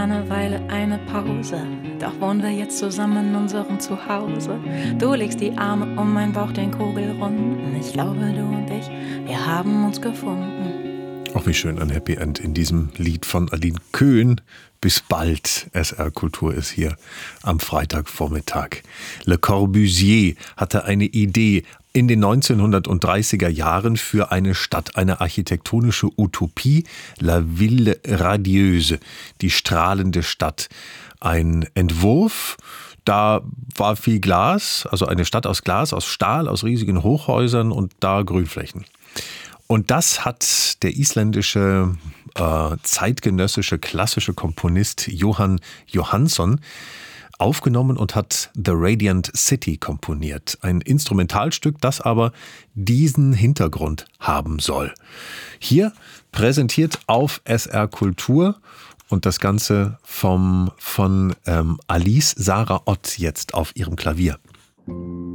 eine Weile eine Pause. Doch wohnen wir jetzt zusammen in unserem Zuhause. Du legst die Arme um meinen Bauch, den Kugelrunden. Ich glaube, du und ich, wir haben uns gefunden. Auch wie schön ein Happy End in diesem Lied von Aline Köhn. Bis bald. SR Kultur ist hier am Freitagvormittag. Le Corbusier hatte eine Idee in den 1930er Jahren für eine Stadt, eine architektonische Utopie, La Ville Radieuse, die strahlende Stadt. Ein Entwurf, da war viel Glas, also eine Stadt aus Glas, aus Stahl, aus riesigen Hochhäusern und da Grünflächen. Und das hat der isländische zeitgenössische klassische Komponist Jóhann Jóhannsson aufgenommen und hat The Radiant City komponiert. Ein Instrumentalstück, das aber diesen Hintergrund haben soll. Hier präsentiert auf SR Kultur und das Ganze von Alice Sarah Ott jetzt auf ihrem Klavier.